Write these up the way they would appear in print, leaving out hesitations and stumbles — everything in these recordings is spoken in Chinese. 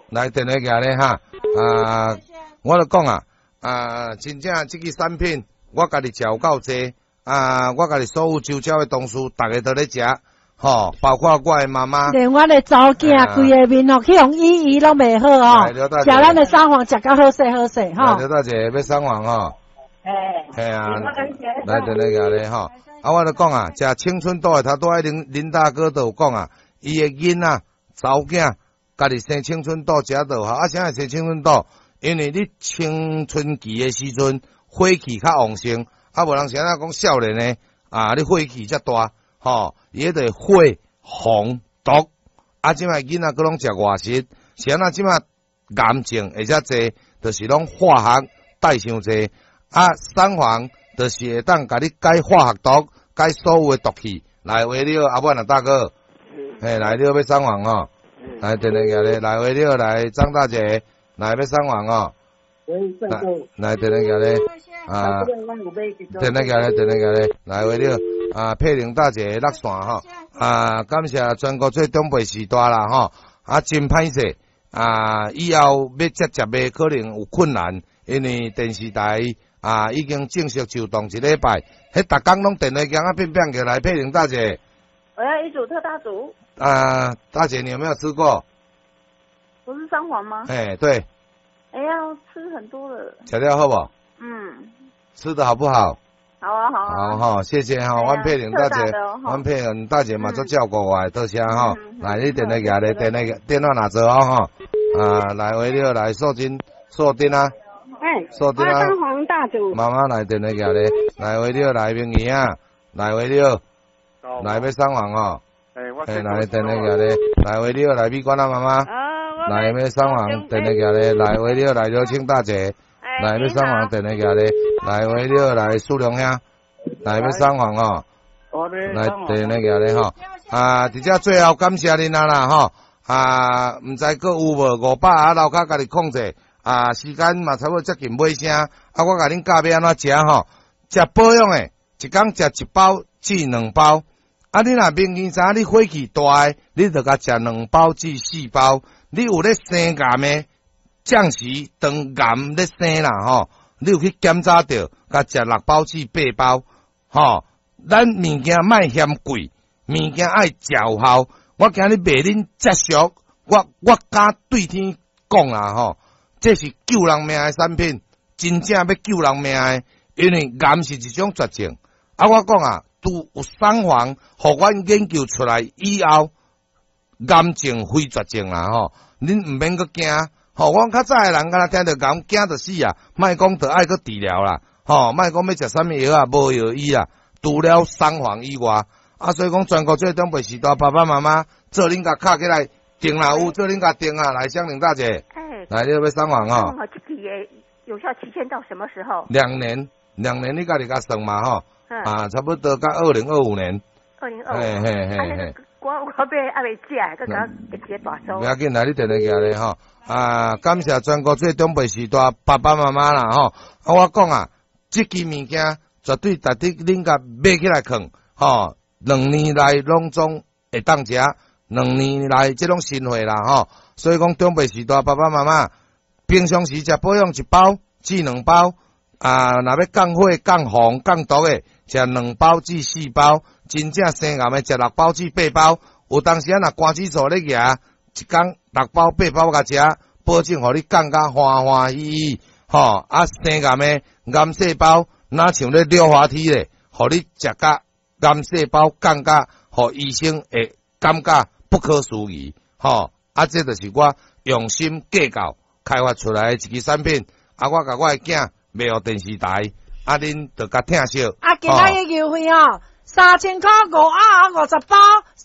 来电话下咧哈，我就讲真正这个产品我家己食有够济，我家己所有周遭的同事，大家都咧食，吼，包括我的妈妈， 连我的祖囝规个面哦，去用医拢袂好哦，食咱的三黄食甲好势好势吼。 刘大姐要三黄吼，系啊，来电话下咧吼，我就讲食青春豆的，他都爱林大哥都有讲伊的囡仔、查某囝。家己生青春痘食倒哈，啥会生青春痘？因为你青春期的时阵火气较旺盛，无人像讲少年呢你火气遮大，吼，伊迄个火红毒，即摆囡仔佫拢食外食，是安即摆癌症而且济，就是拢化学带伤济，三黄就是会当甲你解化学毒，解所有的毒气。来话了，阿满大哥，来了要三黄吼。来电话下咧，来话了，来张大姐，来要三黄哦。来电话下咧，电话下咧，来话了，佩玲大姐落线吼，感谢全国最东北时代啦吼，真歹势，以后要接的可能有困难，因为电视台已经正式就动一礼拜，迄逐工拢电话响变起来，佩玲大姐。 我要一组特大组。 大姐，你有没有吃过？ 不是三黄吗？ 对。 要吃很多了。 吃掉好不好？吃的好不好？ 好啊，好啊。 好谢谢哈，阮佩玲大姐，阮佩玲大姐嘛，都照顾我，多谢哈。来，你电话下咧，电话拿走哈。来回了，来锁定锁定三黄大组。 妈妈来电话下咧，来回了，来明姨来回了，来要三黄哦。来电话下咧，来回了，来美观妈妈。来要三黄电话下咧，来回了，来刘青大姐。来要三黄电话下咧，来回了，来苏良兄。来要三黄哦。来电话下咧吼。直接最后感谢恁啦吼。毋知佫有无500留卡家己控制。时间嘛差不多接近尾声。我甲恁教要安怎食吼？食保养诶，一工食1包至2包。你若明年啥你火气大诶，你就甲食2包至4包。你有咧生癌诶，暂时当癌咧生啦吼，你有去检查着，甲食6包至8包吼。咱物件莫嫌贵，物件爱食有效。我今日卖恁接续，我敢对天讲啦吼，这是救人命诶产品，真正要救人命诶，因为癌是一种绝症。我讲拄有三黄，互阮研究出来以后，癌症非绝症啦吼，恁毋免阁惊，吼，我较早诶人敢若听着癌惊着死莫讲着爱阁治疗啦，吼，莫讲要食啥物药无药医啦，除了三黄以外，所以讲全国最东北时代爸爸妈妈做恁甲卡起来定啦有，做恁甲定来香玲大姐，来你要三黄吼， 这个有效期限到什么时候 ？2年，你家己甲算嘛吼。差不多到2025年。 嘿。我未食，佮甲直接大收。 不要紧，来你电话下咧吼。感谢全国最东北时代爸爸妈妈啦吼。我讲这支物件绝对值得恁甲买起来囥吼。2年内拢总会当食，2年内这种新货啦吼。所以讲东北时代爸爸妈妈平常时食保养1包至2包。若要降火、降红、降毒诶，食2包至4包，真正生癌诶食6包至8包。有当时若肝指数咧举，一工6包8包甲食，保证互你降甲欢欢喜喜。吼，生癌诶癌细胞，哪像咧溜滑梯咧，互你食甲癌细胞降甲，互医生会感觉不可思议。吼，这就是我用心计较开发出来诶一支产品。我甲我诶囝。卖互电视台，恁着甲听惜。 今仔日优惠3000块550包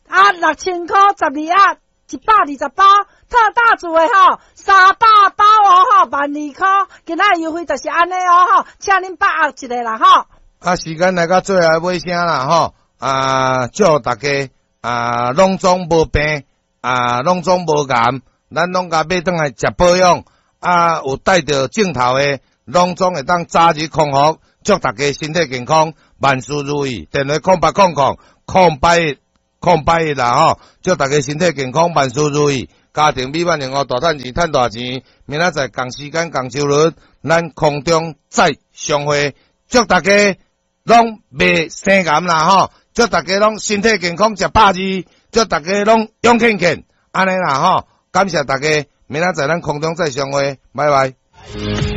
，6000块12盒120包，特大组的300包12000块。今仔日优惠就是安尼请恁把握一下啦时间来到最后尾声啦祝大家拢总无病拢总无癌，咱拢甲买转来食保养有带着镜头的。拢总会当早日康复，祝大家身体健康，万事如意。电话08000881啦祝大家身体健康，万事如意。 家庭美满幸福大赚钱，赚大钱。明仔载同时间同周日，咱空中再相会。祝大家拢袂生癌啦吼！祝大家拢身体健康，食饱字。祝大家拢勇健健，安尼啦吼！感谢大家，明仔载咱空中再相会，拜拜。